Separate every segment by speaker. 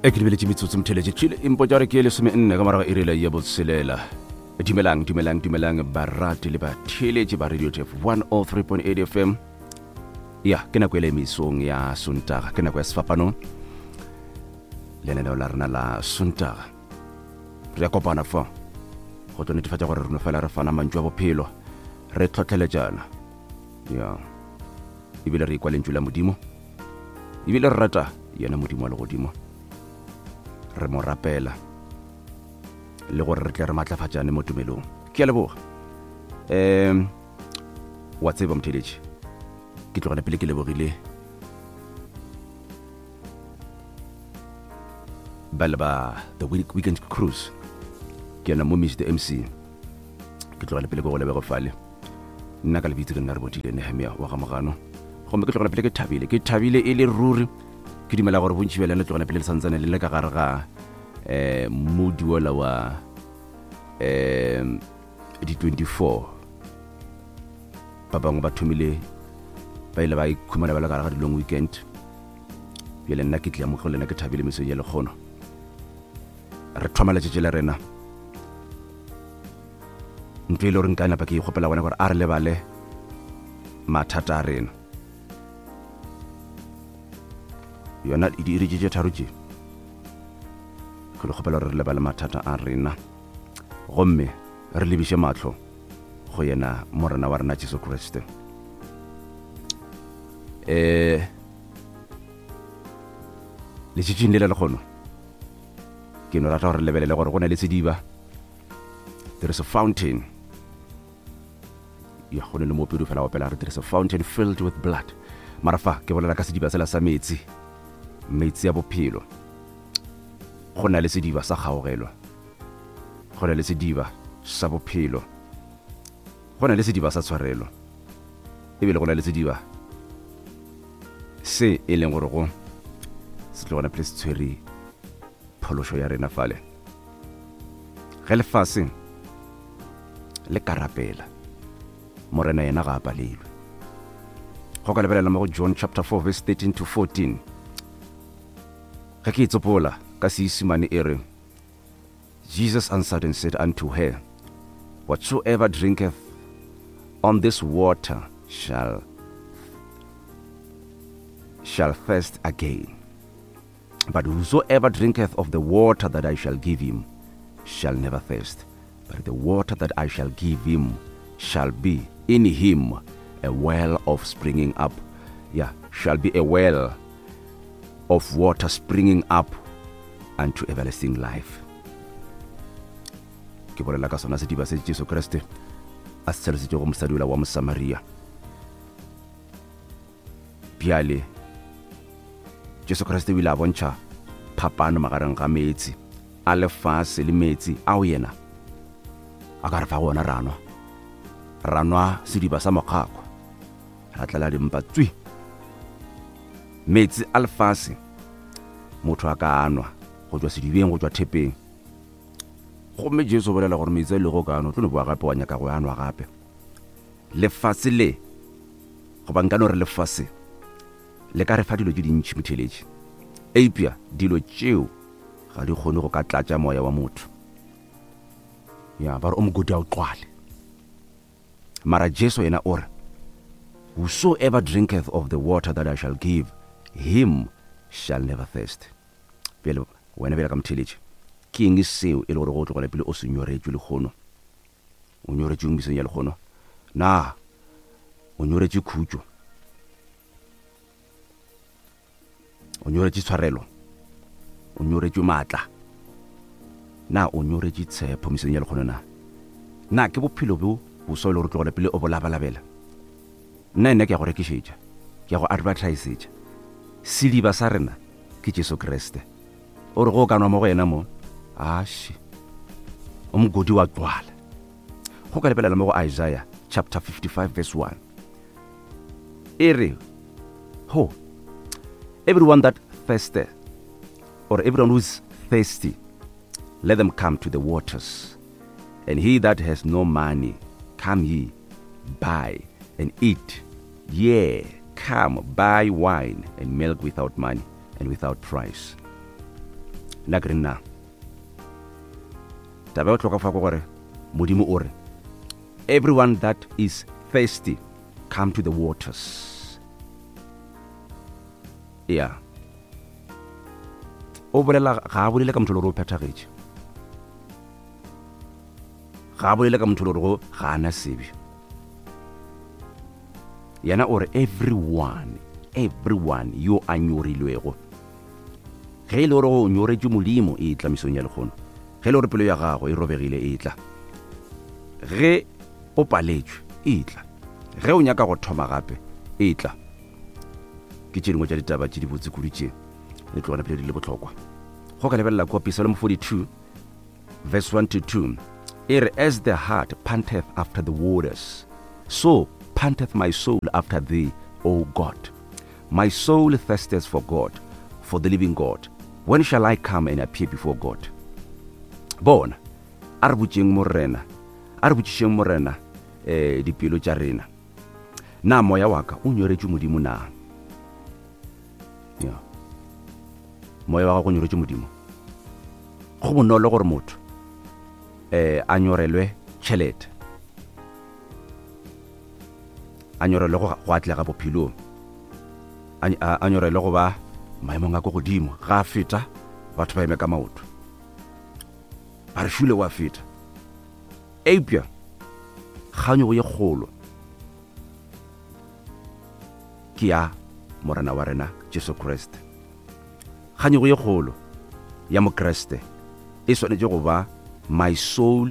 Speaker 1: e ke lebeletse metsotso motheletšetšile impotjare ke lesome nne ka morago irela ya botshelela. Dumelang barati le batheletši ba radio tf 103.8 fm. Ya ke nako ele emisong ya sontaga, ke nako ya sefapano lenaneo la rena la sontaga. Re a kopana fa go tlo netefatša gore reno fela re fana mantšu a bophelo, re tlhotlheletšana, ya ebile re ikwa lentšu la modimo, ebile re rata yena modimo wa legodimo, re mo rapela le gore re tle re matlafatšane mo tumelong. Ke a leboga. Wa tseba motheletši, ke tlogela pele ke lebogile bale ba the weekend cruise, ke yana mo Miss the MC. Ke tlogela pele ke go lebego fale nna ka lebitse ke nna re botile Nehemia wa ga Mogano. Gomme ke tlogela pele ke thabile e le ruri. Ke dumela gore bontši bja lena tlogela pele le santsane le le ka gare ga moodi wola wa di-24 ba bangwe ba thomile ba ile ba ikhumana ba le gare ga di-long weekend. Bjale nna ke tla mo go lena ke thabile mesong ya lekgono. Re thoma letšatši la rena ntho ile gore nka napa ke ikgopela bona gore a re lebale mathata a rena. Yona e diretše tharo tše ke le kgopela gore re lebale mathata a rena, gomme re lebiše matlho go yena morena wa rena Jesu Kriste. Letšatšing le le lekgono ke no rata gore re lebelele gore go na le sediba, there is a fountain. Ya go ne le mopedu fela wa pela re there is a fountain filled with blood. Marafa ke bolela ka sediba sela sa metsi ya bophelo. Go na le sediba sa kgaogelwa, go na le sediba sa bophelo, go na le sediba sa tshwarelo, ebile go na le sediba se e leng gore go se tlo gona pele se tshwere phološo ya rena fale. Ge lefase le karapela morena yena ga a palelwe. Go ka lebelela mo go John chapter 4 verse 13 to 14. Ge ke itsopola ka Seesimane e re, Jesus answered and said unto her, whatsoever drinketh on this water shall thirst again. But whosoever drinketh of the water that I shall give him shall never thirst. But the water that I shall give him shall be in him a well of springing up. Yeah, shall be a well of water springing up unto everlasting life. Ke bolela ka sona sediba se Jesu Kriste a se tshalošitše go mosadi wa Mosamaria. Bjale Jesu Kriste o ile a bontšha phapano magareng ga metsi a lefase le metsi ao yena a ka re fa gona ranwa sediba sa mokgakgwa, ra tlela dimpa tswi. Metsi a lefase motho a ka anwa go tšwa sedibeng go tšwa thepeng, gomme Jesu o bolela gore metsi a ile go ka anwa tlo no boa gape wa nyaka go anwa gape. Lefase le goba nkano re lefase le ka re fa dilo tše dintšhi motheletši, eipša dilo tšeo ga di kgone go ka tlatša moya wa motho. Ya ba re o mogodi a o qwale, mara Jesu yena o re whosoever drinketh of the water that I shall give him shall never thirst. Pele wena bela ka motheletši, ke eng seo e le gore go tlogela pele o se nyoretšwe lekgono? O nyoretšwe mesong ya lekgono na o nyoretšwe khutšo, o nyoretšwe tshwarelo, o nyoretšwe maatla, na o nyoretšwe tshepo mesong ya lekgono na ke bophelo bo boso le gore tlogela pele o bo labalabela? Nna ke ya go rekišetša, ke ya go advertisetša sediba sa rena ke Jesu Kriste. O re go ka nwa mo go yena mo aši o mogodi wa qwala. Go ka lebelela mo go Isaiah chapter 55 verse 1 e re, ho everyone that thirsteth, or everyone who is thirsty, let them come to the waters, and he that has no money, come ye, buy and eat. Yea, come, buy wine and milk without money and without price. nna ke re nna taba o tlhoka fa go gore modimo o re everyone that is thirsty come to the waters. Yeah. O bolela ga a bolele ka motho le gore o phethagetse, ga a bolele ka motho le gore ga ana sebe. Yena o re everyone yo a nyorilwego, ge e le gore o nyoretse modimo e tla mesong ya lekgono, ge e le gore pelo ya gago e robegile e tla, ge o paletswe e tla, ge o nyaka go thoma gape e tla. Ke tše dingwe tša ditaba tše di botse kudu tše le tlogana pele di le botlhokwa. Go ka lebelela kwa Psalm 42 verse 1 to 2 e re, as the heart panteth after the waters, so panteth my soul after thee, O God. My soul thirsteth for God, for the living God. When shall I come and appear before God? Bona a re botšeng morena dipelo tša rena, na moya wa ka o nyoretše modimo na? Yeah. Moya wa ka o nyoretše modimo. Go bonolo gore motho a nyorelwe tšhelete, a nyorelwe go atlega bophelong, a nyorelwe go ba maemong a go godimo, ga a feta batho ba eme ka maoto ba re šule wa feta. Eupša kganyogo ye kgolo ke ya morena wa rena Jesu Kriste. Kganyogo ye kgolo ya mokreste e swanetše go ba my soul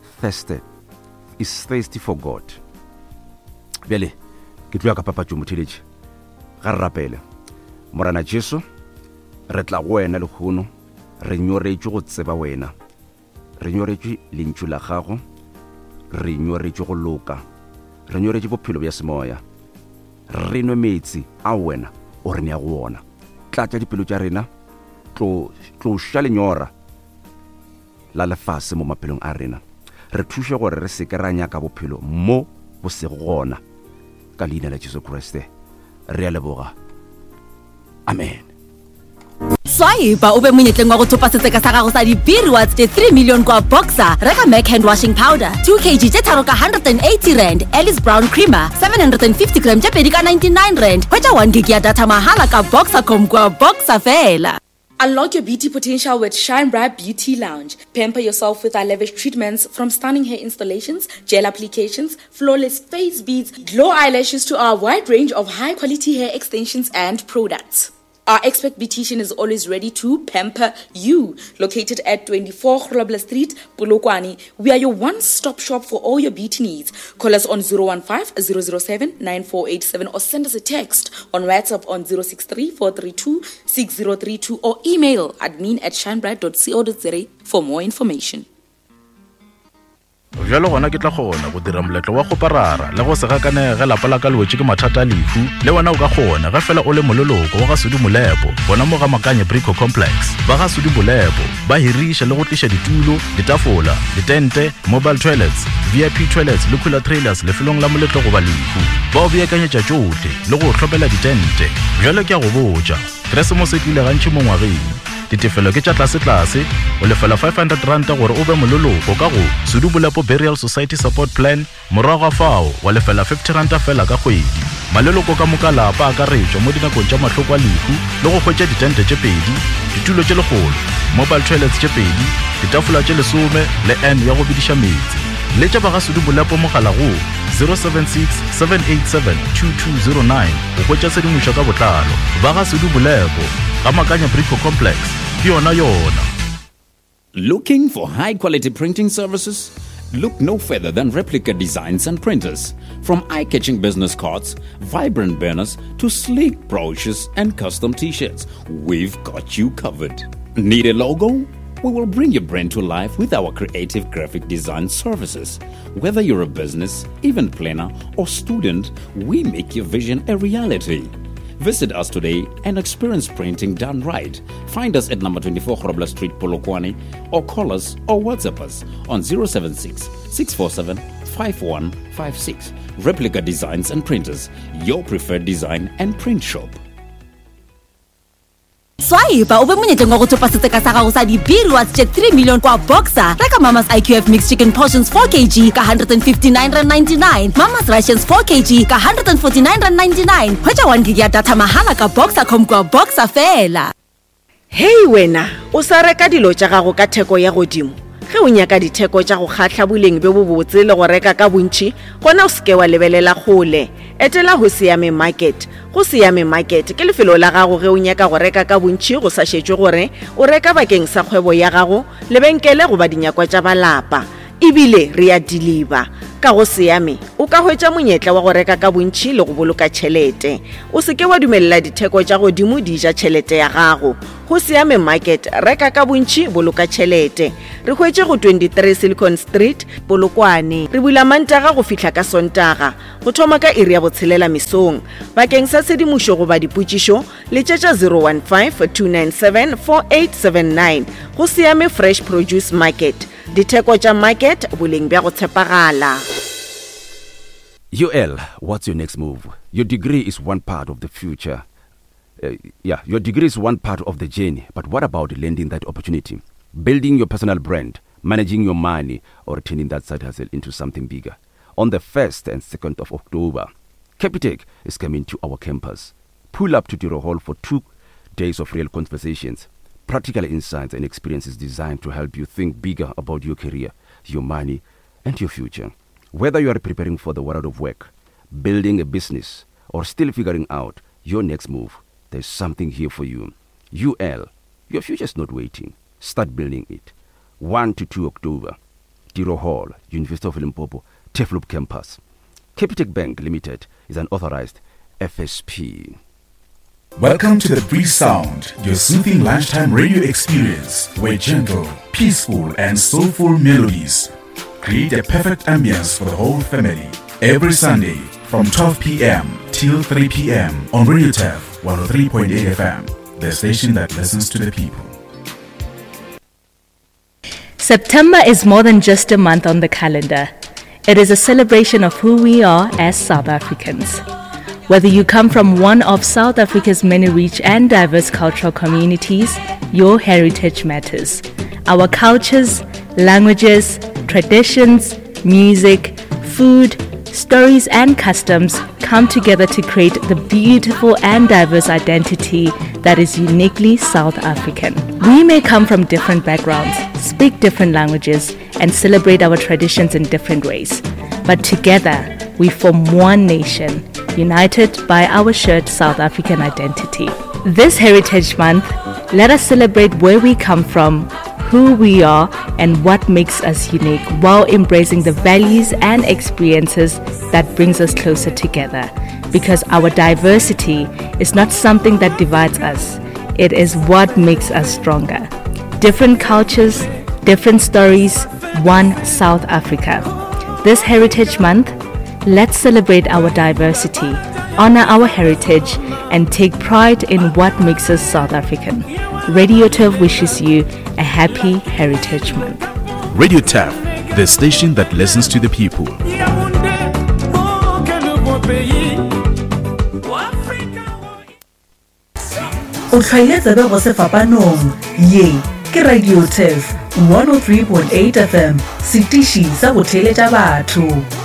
Speaker 1: is thirsty for God. Bjale ke tloya ka papatšo motheletše, ga re rapele morena Jesu, re tla go wena lekgono, re nyoretše go tseba wena, re nyoretše lentšu la gago, re nyoretše go loka, re nyoretše bophelo bja semoya, re nwe metsi a wena o re nea go ona. Tlatša dipelo tša rena, tlo ša lenyora la lefase mo maphelong a rena, re thuše gore re seke ra nyaka bophelo mo bo se gona, ka leina la Jesu Kriste re a leboga, amen.
Speaker 2: Swaiba ube monyetleng wa go thopa setseka sa gago sa di-beer rewards tse 3 million kwa Boxer. Reka Mac hand washing powder 2 kg tse tharo ka 180 rand, Alice Brown creamer 750 gram tse pedi ka 99 rand. Hwetša 1 gig ya data mahala ka Boxer.com kwa Boxer fela.
Speaker 3: Unlock your beauty potential with Shine Bright Beauty Lounge. Pamper yourself with our lavish treatments, from stunning hair installations, gel applications, flawless face beads, glow eyelashes to our wide range of high-quality hair extensions and products. Our expert beautician is always ready to pamper you. Located at 24 Grobler Street, Polokwane, we are your one-stop shop for all your beauty needs. Call us on 015-007-9487 or send us a text on WhatsApp on 063-432-6032 or email admin@shinebright.co.za for more information.
Speaker 4: Jalo gona ke tla gona go dira moletlo wa go parara le go se gakanege lapa la ka lwetse ke mathata a lefu le wena o ka gona ga fela o le mololoko wa ga Sudi Molepo bona mo ga Makanye Brico Complex. Ba ga Sudi Molepo ba hirisha le go tlisha ditulo, ditafola, ditente, mobile toilets, VIP toilets le cooler trailers le felong la moletlo go ba lefu. Ba o beakanyetša tšohle le go hlopela ditente. Jalo ke a go botša Keresemose ke ile gantši mo ngwageng. Ditefelo ke tša tlase o lefela 500 ranta gore o be mololoko ka go Sudi Molepo Burial Society Support Plan. Morago fao wa lefela 50 ranta fela ka kgwedi. Maleloko ka moka lapa a ka retšwa mo dinakong tša mahloko a lefu le go hwetša ditente tše pedi, ditulo tše legolo, mobile toilets tše pedi, ditafola tše 10 le N ya go bidiša metsi. Le tša ba ga Sudi Molepo mogala go 076-787-2209 go hwetša sedimošo ka botlalo. Ba ga Sudi Molepo ga Makanye Brico Complex yona.
Speaker 5: Looking for high-quality printing services? Look no further than Replica Designs and Printers. From eye-catching business cards, vibrant banners, to sleek brochures and custom t-shirts, we've got you covered. Need a logo? We will bring your brand to life with our creative graphic design services. Whether you're a business, event planner, or student, we make your vision a reality. Visit us today and experience printing done right. Find us at number 24 Grobler Street, Polokwane, or call us or WhatsApp us on 076-647-5156. Replica Designs and Printers, your preferred design and print shop.
Speaker 2: Swaiba ube monyetleng wa go thopa seteka sa gago sa di-B rewards tse 3 million kwa Boxer. Reka Mama's IQF mixed chicken portions 4 kg ka 159.99, Mama's rations 4 kg ka 149.99. Hwetša 1 gig ya data mahala ka Boxer.com kwa Boxer fela.
Speaker 6: Hey wena, o sa reka dilo tša gago ka theko ya godimo. Ge o nyaka ditheko tša go kgatla boleng be bo botse le go reka ka bontši, gona o seke wa lebelela kgole. Etela Go Siame Market. Go Siame Market ke lefelo la gago ge o nyaka go reka ka bontši go sa šetšwe gore o reka bakeng sa kgwebo ya gago, lebenkele goba dinyakwa tša balapa. Ebile re a deliver. Ka Go Siame o ka hwetša monyetla wa go reka ka bontši le go boloka tšhelete. O seke wa dumelela ditheko tša godimo di ja tšhelete ya gago. Go Siame Market, reka ka bontši, boloka tšhelete. Re hwetše go 23 Silicon Street, Polokwane. Re bula Mantaga go fihla ka Sontaga, go thoma ka iri ya botshelela mesong. Bakeng sa tshedimošo goba dipotšišo, letšetša 015-297-4879. Go Siame Fresh Produce Market. Ditheko tša market, boleng bja go tshepagala.
Speaker 1: UL, what's your next move? Your degree is one part of the future. Your degree is one part of the journey, but what about lending that opportunity? Building your personal brand, managing your money, or turning that side hustle into something bigger? On the 1st and 2nd of October, Capitec is coming to our campus. Pull up to Tiro Hall for 2 days of real conversations, practical insights and experiences designed to help you think bigger about your career, your money, and your future. Whether you are preparing for the world of work, building a business, or still figuring out your next move, there's something here for you. UL, your future is not waiting. Start building it. 1 to 2 October, Tiro Hall, University of Limpopo, Teflop Campus. Capitec Bank Limited is an authorized FSP.
Speaker 7: Welcome to the Free Sound, your soothing lunchtime radio experience, where gentle, peaceful, and soulful melodies create a perfect ambience for the whole family. Every Sunday from 12 p.m. till 3 p.m. on Radio TEF 103.8 FM, the station that listens to the people.
Speaker 8: September is more than just a month on the calendar. It is a celebration of who we are as South Africans. Whether you come from one of South Africa's many rich and diverse cultural communities, your heritage matters. Our cultures, languages, traditions, music, food, stories and customs come together to create the beautiful and diverse identity that is uniquely South African. We may come from different backgrounds, speak different languages, and celebrate our traditions in different ways. But together, we form one nation, united by our shared South African identity. This Heritage Month, let us celebrate where we come from, who we are, and what makes us unique, while embracing the values and experiences that brings us closer together. Because our diversity is not something that divides us, it is what makes us stronger. Different cultures, different stories, one South Africa. This Heritage Month, let's celebrate our diversity, honor our heritage, and take pride in what makes us South African. Radio TEF wishes you a happy Heritage Month.
Speaker 7: Radio TEF, the station that listens to the people.
Speaker 9: O tlhaile go sefapanong ye ke Radio TEF 103.8 FM, setiši sa go theletša batho.